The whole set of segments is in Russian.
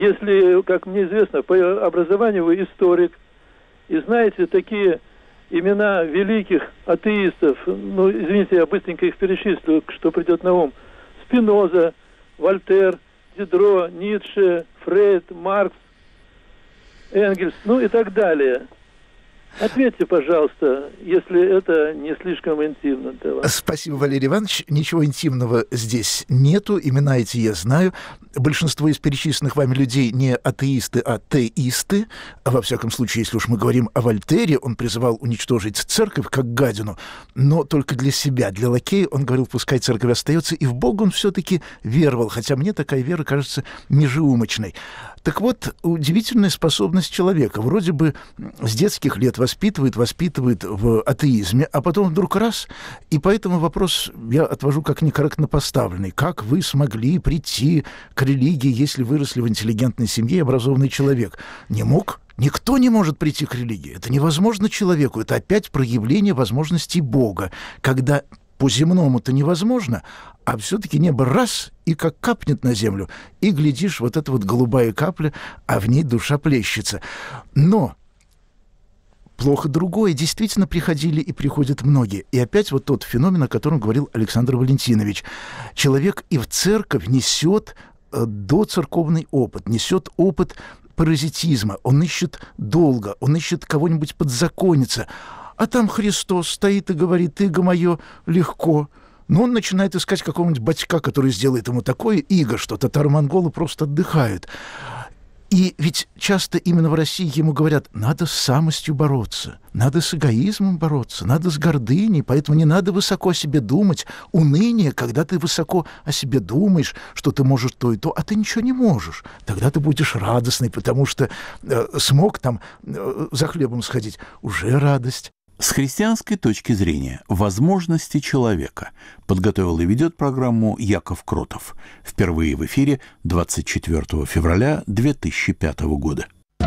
Если, как мне известно, по образованию вы историк, и знаете такие имена великих атеистов, ну, извините, я быстренько их перечислю, что придет на ум. Спиноза, Вольтер, Дидро, Ницше, Фрейд, Маркс, Энгельс, ну и так далее. Ответьте, пожалуйста, если это не слишком интимно для вас. Спасибо, Валерий Иванович. Ничего интимного здесь нету. Имена эти я знаю. Большинство из перечисленных вами людей не атеисты, а теисты. Во всяком случае, если уж мы говорим о Вольтере, он призывал уничтожить церковь как гадину, но только для себя. Для лакея он говорил, пускай церковь остается, и в Бога он все-таки веровал, хотя мне такая вера кажется межеумочной. Так вот, удивительная способность человека. Вроде бы с детских лет воспитывает в атеизме, а потом вдруг раз, и поэтому вопрос я отвожу как некорректно поставленный. Как вы смогли прийти к религии, если выросли в интеллигентной семье и образованный человек? Не мог? Никто не может прийти к религии. Это невозможно человеку. Это опять проявление возможностей Бога, когда по-земному-то невозможно, а все-таки небо раз и как капнет на землю, и, глядишь, вот эта вот голубая капля, а в ней душа плещется. Но плохо другое. Действительно приходили и приходят многие. И опять вот тот феномен, о котором говорил Александр Валентинович. Человек и в церковь несет доцерковный опыт, несет опыт паразитизма. Он ищет долга, он ищет кого-нибудь подзакониться. А там Христос стоит и говорит: «Иго мое легко». Но он начинает искать какого-нибудь батька, который сделает ему такое иго, что татаро-монголы просто отдыхают. И ведь часто именно в России ему говорят: надо с самостью бороться, надо с эгоизмом бороться, надо с гордыней, поэтому не надо высоко о себе думать. Уныние, когда ты высоко о себе думаешь, что ты можешь то и то, а ты ничего не можешь. Тогда ты будешь радостный, потому что смог там за хлебом сходить. Уже радость. С христианской точки зрения возможности человека подготовил и ведет программу Яков Кротов. Впервые в эфире 24 февраля 2005 года.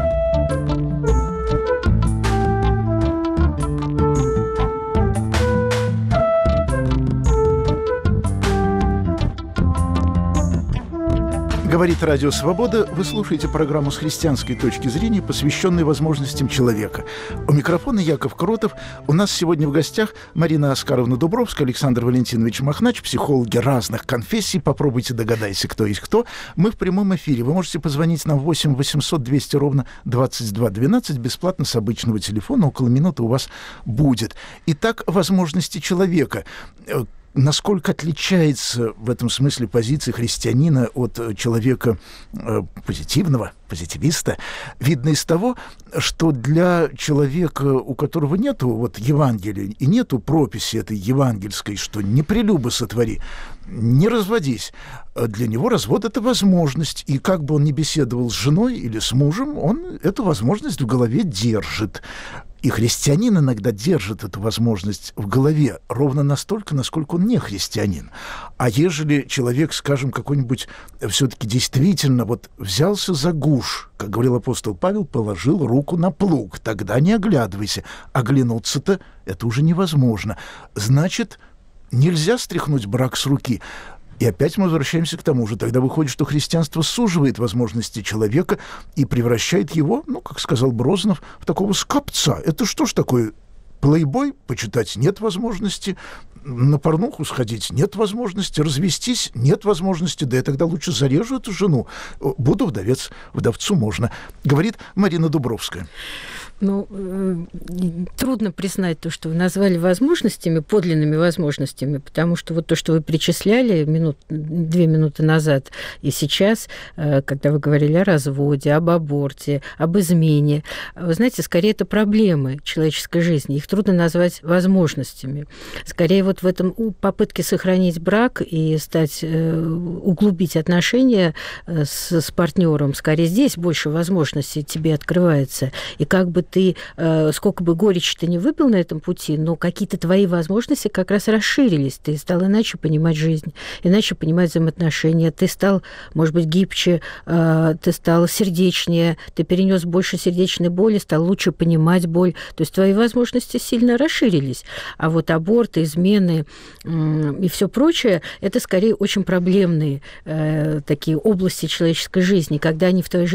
Говорит Радио Свобода. Вы слушаете программу «С христианской точки зрения», посвященную возможностям человека. У микрофона Яков Кротов. У нас сегодня в гостях Марина Оскаровна Дубровская, Александр Валентинович Махнач, психологи разных конфессий. Попробуйте догадайся, кто есть кто. Мы в прямом эфире. Вы можете позвонить нам 8 800 200 ровно 22 12 бесплатно с обычного телефона. Около минуты у вас будет. Итак, возможности человека. Насколько отличается в этом смысле позиция христианина от человека позитивного, позитивиста, видно из того, что для человека, у которого нету вот Евангелия и нету прописи этой евангельской, что не прелюбо сотвори, не разводись, для него развод — это возможность, и как бы он ни беседовал с женой или с мужем, он эту возможность в голове держит. И христианин иногда держит эту возможность в голове ровно настолько, насколько он не христианин. А ежели человек, скажем, какой-нибудь все-таки действительно вот взялся за гуж, как говорил апостол Павел, положил руку на плуг, тогда не оглядывайся. Оглянуться-то это уже невозможно. Значит, нельзя стряхнуть брак с руки. И опять мы возвращаемся к тому же. Тогда выходит, что христианство суживает возможности человека и превращает его, ну, как сказал Брознов, в такого скопца. Это что ж такое? Плейбой почитать нет возможности, на порнуху сходить нет возможности, развестись нет возможности, да я тогда лучше зарежу эту жену, буду вдовец, вдовцу можно, говорит Марина Дубровская. Ну, трудно признать то, что вы назвали возможностями, подлинными возможностями, потому что вот то, что вы перечисляли 2 минуты назад и сейчас, когда вы говорили о разводе, об аборте, об измене, вы знаете, скорее это проблемы человеческой жизни, их трудно назвать возможностями. Скорее вот в этом попытке сохранить брак и углубить отношения с партнером, скорее здесь больше возможностей тебе открывается. И как бы ты, сколько бы горечи ты не выпил на этом пути, но какие-то твои возможности как раз расширились. Ты стал иначе понимать жизнь, иначе понимать взаимоотношения. Ты стал, может быть, гибче, ты стал сердечнее, ты перенес больше сердечной боли, стал лучше понимать боль. То есть твои возможности сильно расширились. А вот аборты, измены и все прочее, это скорее очень проблемные такие области человеческой жизни, когда они в твоей жизни